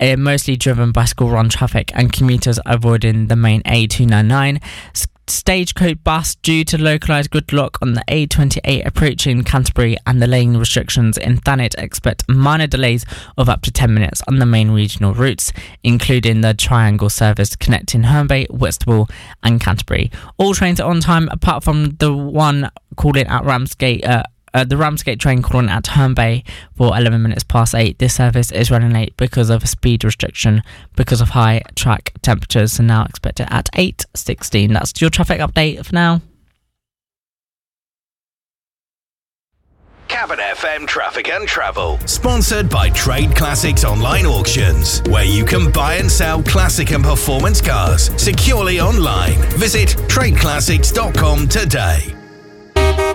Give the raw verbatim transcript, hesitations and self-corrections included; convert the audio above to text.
uh, mostly driven by school run traffic and commuters avoiding the main A two ninety-nine. Stagecoach bus due to localised gridlock on the A twenty-eight approaching Canterbury and the lane restrictions in Thanet. Expect minor delays of up to ten minutes on the main regional routes, including the Triangle service connecting Herne Bay, Whitstable and Canterbury. All trains are on time apart from the one calling at Ramsgate uh, Uh, the Ramsgate train calling at Herne Bay for eleven minutes past eight. This service is running late because of a speed restriction because of high track temperatures, so now expect it at eight sixteen. That's your traffic update for now. Cabin F M Traffic and Travel, sponsored by Trade Classics Online Auctions, where you can buy and sell classic and performance cars securely online. Visit trade classics dot com today.